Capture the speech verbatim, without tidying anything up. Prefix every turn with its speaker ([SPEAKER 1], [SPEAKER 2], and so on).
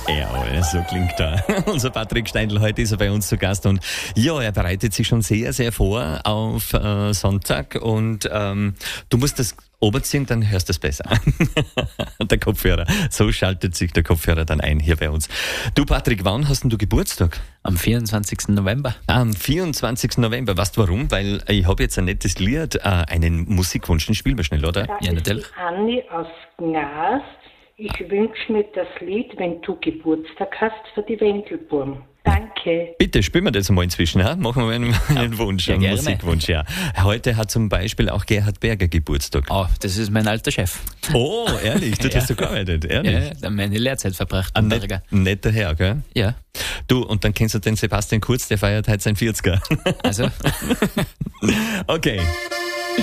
[SPEAKER 1] Ja, so klingt er. Unser Patrick Steindl, heute ist er bei uns zu Gast und ja, er bereitet sich schon sehr, sehr vor auf äh, Sonntag und ähm, du musst das oberziehen, dann hörst du es besser. Der Kopfhörer. So schaltet sich der Kopfhörer dann ein hier bei uns. Du Patrick, wann hast denn du Geburtstag?
[SPEAKER 2] Am vierundzwanzigsten November.
[SPEAKER 1] Ah, am vierundzwanzigsten November. Weißt du warum? Weil ich habe jetzt ein nettes Lied, äh, einen Musikwunsch, den spielen wir schnell, oder?
[SPEAKER 3] Das
[SPEAKER 2] Ja, natürlich.
[SPEAKER 3] ist die Anni aus Gnas. Ich wünsche mir das Lied, wenn du Geburtstag hast, für die Wendelburm. Danke.
[SPEAKER 1] Bitte, spielen wir das mal inzwischen, ha? Machen wir einen, einen Wunsch,
[SPEAKER 2] ja,
[SPEAKER 1] einen
[SPEAKER 2] gerne.
[SPEAKER 1] Musikwunsch, ja. Heute hat zum Beispiel auch Gerhard Berger Geburtstag.
[SPEAKER 2] Oh, das ist mein alter Chef.
[SPEAKER 1] Oh, ehrlich? Dort
[SPEAKER 2] Ja.
[SPEAKER 1] hast du gearbeitet, ehrlich?
[SPEAKER 2] Ja, da meine Lehrzeit verbracht.
[SPEAKER 1] Ein
[SPEAKER 2] am
[SPEAKER 1] net,
[SPEAKER 2] Berger.
[SPEAKER 1] netter Herr, gell?
[SPEAKER 2] Ja,
[SPEAKER 1] Du, und dann kennst du den Sebastian Kurz, der feiert heute sein vierziger.
[SPEAKER 2] also...
[SPEAKER 1] Okay.